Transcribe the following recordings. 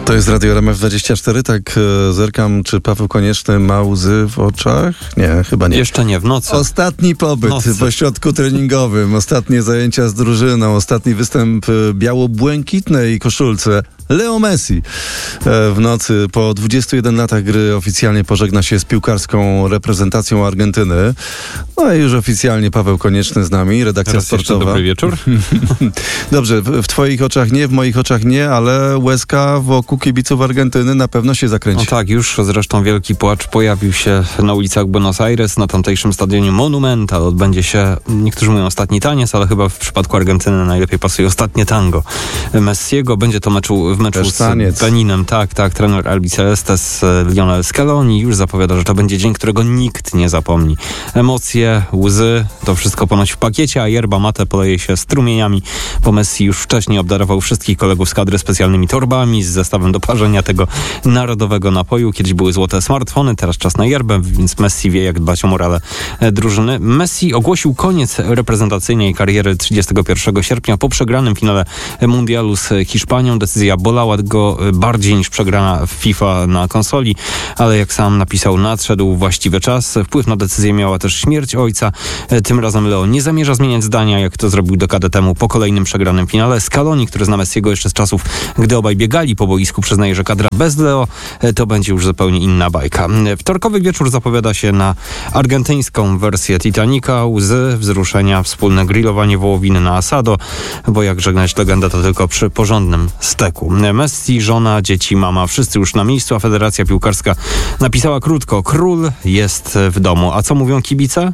To jest Radio RMF24, tak zerkam, czy Paweł Konieczny ma łzy w oczach? Nie, chyba nie. Jeszcze nie, w nocy. Ostatni pobyt w ośrodku treningowym, ostatnie zajęcia z drużyną, ostatni występ biało-błękitnej koszulce. Leo Messi w nocy po 21 latach gry oficjalnie pożegna się z piłkarską reprezentacją Argentyny. No i już oficjalnie Paweł Konieczny z nami, redakcja sportowa. Dobry wieczór. Dobrze, w twoich oczach nie, w moich oczach nie, ale łezka wokół kibiców Argentyny na pewno się zakręci. No tak, już zresztą wielki płacz pojawił się na ulicach Buenos Aires, na tamtejszym stadionie Monumental. Odbędzie się, niektórzy mówią ostatni taniec, ale chyba w przypadku Argentyny najlepiej pasuje ostatnie tango Messiego. Będzie to w meczu z Beninem. Tak, trener Albicelestes Lionel Scaloni już zapowiada, że to będzie dzień, którego nikt nie zapomni. Emocje, łzy, to wszystko ponoć w pakiecie, a yerba mate poleje się strumieniami, bo Messi już wcześniej obdarował wszystkich kolegów z kadry specjalnymi torbami z zestawem do parzenia tego narodowego napoju. Kiedyś były złote smartfony, teraz czas na yerbę, więc Messi wie, jak dbać o morale drużyny. Messi ogłosił koniec reprezentacyjnej kariery 31 sierpnia po przegranym finale mundialu z Hiszpanią. Decyzja bolała go bardziej niż przegrana w FIFA na konsoli, ale jak sam napisał, nadszedł właściwy czas. Wpływ na decyzję miała też śmierć ojca. Tym razem Leo nie zamierza zmieniać zdania, jak to zrobił dekadę temu po kolejnym przegranym finale. Scaloni, który zna Messiego jeszcze z czasów, gdy obaj biegali po boisku, przyznaje, że kadra bez Leo to będzie już zupełnie inna bajka. Wtorkowy wieczór zapowiada się na argentyńską wersję Titanica. Łzy, wzruszenia, wspólne grillowanie wołowiny na asado, bo jak żegnać legendę, to tylko przy porządnym steku. Messi, żona, dzieci, mama, wszyscy już na miejscu, a Federacja Piłkarska napisała krótko: król jest w domu. A co mówią kibice?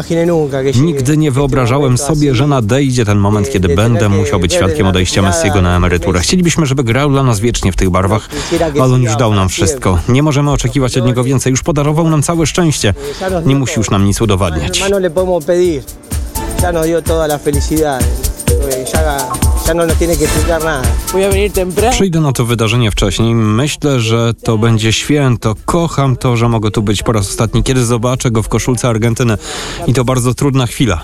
Nigdy nie wyobrażałem sobie, że nadejdzie ten moment, kiedy będę musiał być świadkiem odejścia Messiego na emeryturę. Chcielibyśmy, żeby grał dla nas wiecznie w tych barwach, ale on już dał nam wszystko. Nie możemy oczekiwać od niego więcej. Już podarował nam całe szczęście. Nie musi już nam nic udowadniać. Przyjdę na to wydarzenie wcześniej. Myślę, że to będzie święto. Kocham to, że mogę tu być po raz ostatni, kiedy zobaczę go w koszulce Argentyny. I to bardzo trudna chwila.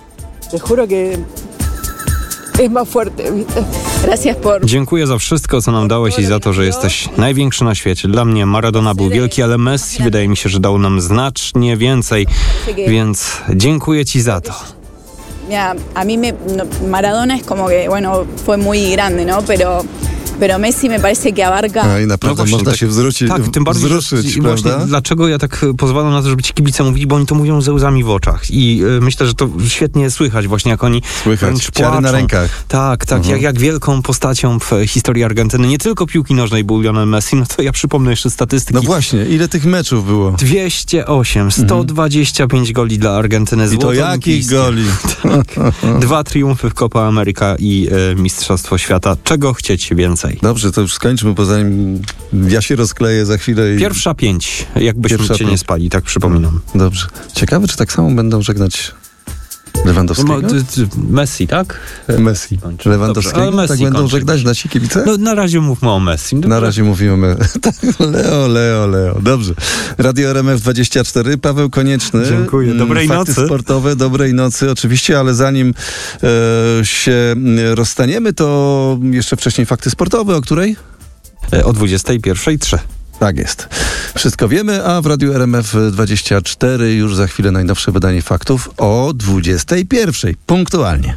Dziękuję za wszystko, co nam dałeś i za to, że jesteś największy na świecie. Dla mnie Maradona był wielki, ale Messi wydaje mi się, że dał nam znacznie więcej, więc dziękuję ci za to. A mí Maradona es como que, bueno, fue muy grande, ¿no? Pero Messi me parece que abarca... I naprawdę no można się wzruszyć, tym bardziej, prawda? Dlaczego ja tak pozwalam na to, żeby ci kibice mówili, bo oni to mówią ze łzami w oczach. I myślę, że to świetnie słychać właśnie, jak oni ciary na rękach. Tak, jak wielką postacią w historii Argentyny, nie tylko piłki nożnej był Lionel Messi, no to ja przypomnę jeszcze statystyki. No właśnie, ile tych meczów było? 208, 125 goli dla Argentyny. I to jakich goli? Tak. 2 triumfy w Copa America i Mistrzostwo Świata. Czego chcieć więcej? Dobrze, to już skończmy, bo zanim ja się rozkleję za chwilę. Pierwsza 5, jakbyśmy cię nie spali, tak przypominam. Dobrze. Ciekawe, czy tak samo będą żegnać Lewandowskiego? Messi, tak? Messi. Lewandowskiego? Dobrze, Messi tak będą żegnać nasi kibice? No, na razie mówmy o Messi. Na razie mówimy Leo. Dobrze. Radio RMF24, Paweł Konieczny. Dziękuję. Dobrej Fakty nocy. Sportowe, dobrej nocy oczywiście, ale zanim się rozstaniemy, to jeszcze wcześniej fakty sportowe, o której? O 21:03. Tak jest. Wszystko wiemy, a w Radiu RMF24 już za chwilę najnowsze wydanie faktów o 21:00. Punktualnie.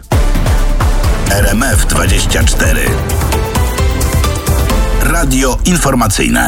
RMF24. Radio informacyjne.